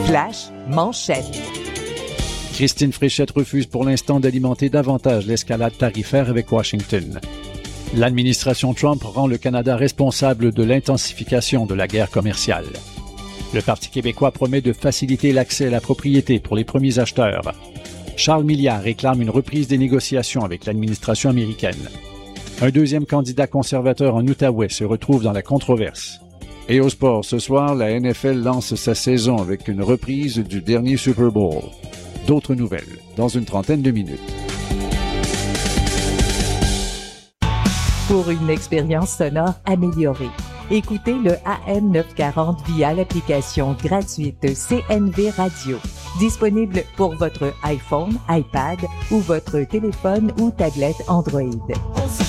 Flash manchette. Christine Fréchette refuse pour l'instant d'alimenter davantage l'escalade tarifaire avec Washington. L'administration Trump rend le Canada responsable de l'intensification de la guerre commerciale. Le Parti québécois promet de faciliter l'accès à la propriété pour les premiers acheteurs. Charles Milliard réclame une reprise des négociations avec l'administration américaine. Un deuxième candidat conservateur en Outaouais se retrouve dans la controverse. Et au sport, ce soir, la NFL lance sa saison avec une reprise du dernier Super Bowl. D'autres nouvelles, dans une trentaine de minutes. Pour une expérience sonore améliorée, écoutez le AM 940 via l'application gratuite CNV Radio. Disponible pour votre iPhone, iPad ou votre téléphone ou tablette Android.